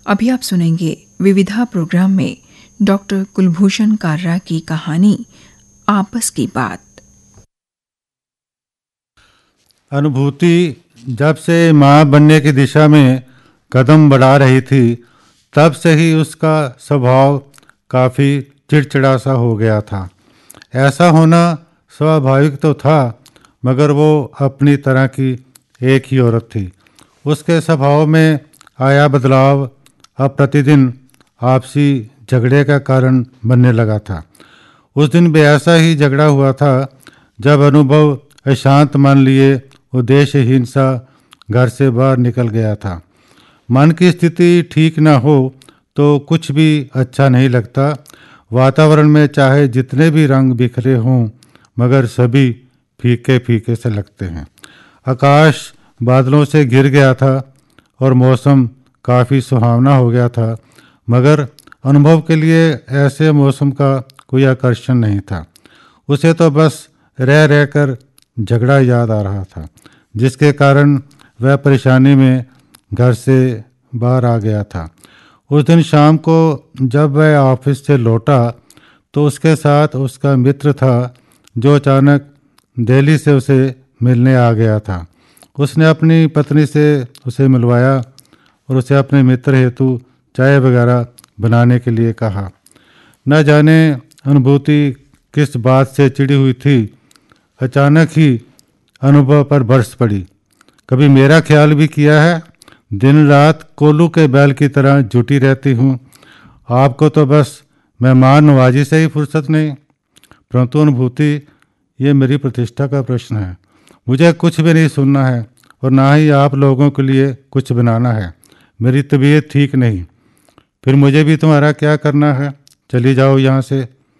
अभी आप सुनेंगे विविधा प्रोग्राम में डॉक्टर कुलभूषण कार्रा की कहानी आपस की बात। अनुभूति जब से माँ बनने की दिशा में कदम बढ़ा रही थी, तब से ही उसका स्वभाव काफ़ी चिड़चिड़ा सा हो गया था। ऐसा होना स्वाभाविक तो था, मगर वो अपनी तरह की एक ही औरत थी। उसके स्वभाव में आया बदलाव अब प्रतिदिन आपसी झगड़े का कारण बनने लगा था। उस दिन भी ऐसा ही झगड़ा हुआ था जब अनुभव अशांत मन लिए उद्देश्यहीन सा घर से बाहर निकल गया था। मन की स्थिति ठीक ना हो तो कुछ भी अच्छा नहीं लगता। वातावरण में चाहे जितने भी रंग बिखरे हों, मगर सभी फीके फीके से लगते हैं। आकाश बादलों से घिर गया था और मौसम काफ़ी सुहावना हो गया था, मगर अनुभव के लिए ऐसे मौसम का कोई आकर्षण नहीं था। उसे तो बस रह रहकर झगड़ा याद आ रहा था, जिसके कारण वह परेशानी में घर से बाहर आ गया था। उस दिन शाम को जब वह ऑफिस से लौटा तो उसके साथ उसका मित्र था, जो अचानक दिल्ली से उसे मिलने आ गया था। उसने अपनी पत्नी से उसे मिलवाया और उसे अपने मित्र हेतु चाय वगैरह बनाने के लिए कहा। न जाने अनुभूति किस बात से चिड़ी हुई थी, अचानक ही अनुभव पर बरस पड़ी। कभी मेरा ख्याल भी किया है? दिन रात कोल्हू के बैल की तरह जुटी रहती हूँ। आपको तो बस मेहमान नवाजी से ही फुर्सत नहीं। परंतु अनुभूति, ये मेरी प्रतिष्ठा का प्रश्न है। मुझे कुछ भी नहीं सुनना है और ना ही आप लोगों के लिए कुछ बनाना है। मेरी तबीयत ठीक नहीं। फिर मुझे भी तुम्हारा क्या करना है? चली जाओ यहाँ से।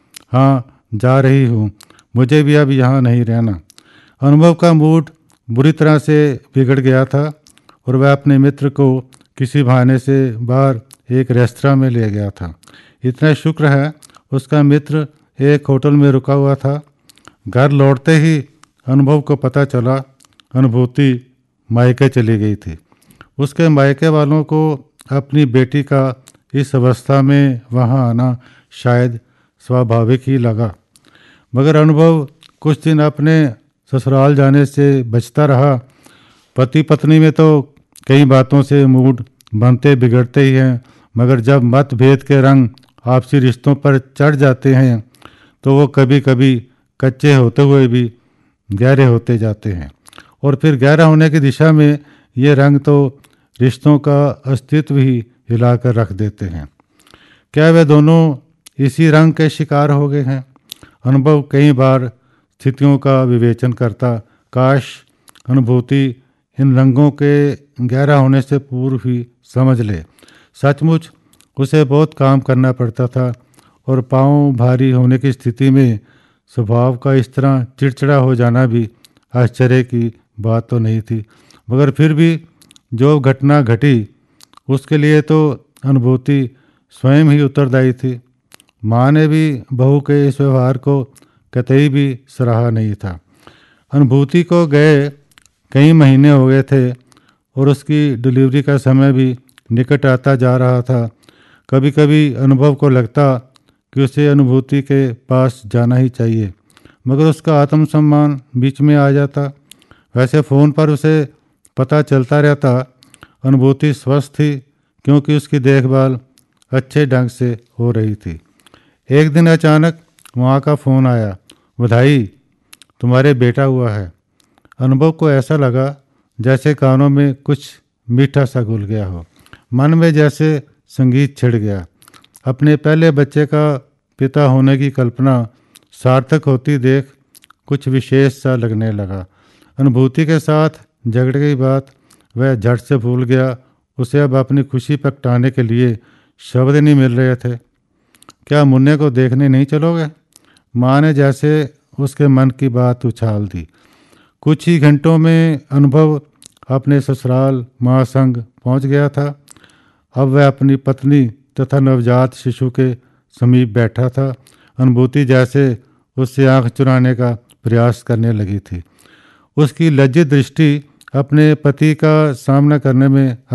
हाँ, जा रही हूँ। मुझे भी अब यहाँ नहीं रहना। अनुभव का मूड बुरी तरह से बिगड़ गया था और वह अपने मित्र को किसी बहाने से बाहर एक रेस्तरां में ले गया था। इतना शुक्र है उसका मित्र एक होटल में रुका हुआ था। घर लौटते ही अनुभव को पता चला अनुभूति मायके चली गई थी। उसके मायके वालों को अपनी बेटी का इस अवस्था में वहां आना शायद स्वाभाविक ही लगा, मगर अनुभव कुछ दिन अपने ससुराल जाने से बचता रहा। पति पत्नी में तो कई बातों से मूड बनते बिगड़ते ही हैं, मगर जब मतभेद के रंग आपसी रिश्तों पर चढ़ जाते हैं तो वो कभी कभी कच्चे होते हुए भी गहरे होते जाते हैं, और फिर गहरा होने की दिशा में ये रंग तो रिश्तों का अस्तित्व ही हिलाकर रख देते हैं। क्या वे दोनों इसी रंग के शिकार हो गए हैं? अनुभव कई बार स्थितियों का विवेचन करता। काश अनुभूति इन रंगों के गहरा होने से पूर्व ही समझ ले। सचमुच उसे बहुत काम करना पड़ता था और पांव भारी होने की स्थिति में स्वभाव का इस तरह चिड़चिड़ा हो जाना भी आश्चर्य की बात तो नहीं थी। मगर फिर भी जो घटना घटी उसके लिए तो अनुभूति स्वयं ही उत्तरदायी थी। माँ ने भी बहू के इस व्यवहार को कतई भी सराहा नहीं था। अनुभूति को गए कई महीने हो गए थे और उसकी डिलीवरी का समय भी निकट आता जा रहा था। कभी कभी अनुभव को लगता कि उसे अनुभूति के पास जाना ही चाहिए, मगर उसका आत्मसम्मान बीच में आ जाता। वैसे फ़ोन पर उसे पता चलता रहता अनुभूति स्वस्थ थी, क्योंकि उसकी देखभाल अच्छे ढंग से हो रही थी। एक दिन अचानक वहाँ का फ़ोन आया, बधाई, तुम्हारे बेटा हुआ है। अनुभव को ऐसा लगा जैसे कानों में कुछ मीठा सा घुल गया हो। मन में जैसे संगीत छिड़ गया। अपने पहले बच्चे का पिता होने की कल्पना सार्थक होती देख कुछ विशेष सा लगने लगा। अनुभूति के साथ झगड़े की बात वह झट से भूल गया। उसे अब अपनी खुशी प्रगटाने के लिए शब्द नहीं मिल रहे थे। क्या मुन्ने को देखने नहीं चलोगे? माँ ने जैसे उसके मन की बात उछाल दी। कुछ ही घंटों में अनुभव अपने ससुराल माँ संग पहुँच गया था। अब वह अपनी पत्नी तथा नवजात शिशु के समीप बैठा था। अनुभूति जैसे उससे आंख चुराने का प्रयास करने लगी थी। उसकी लज्जित दृष्टि अपने पति का सामना करने में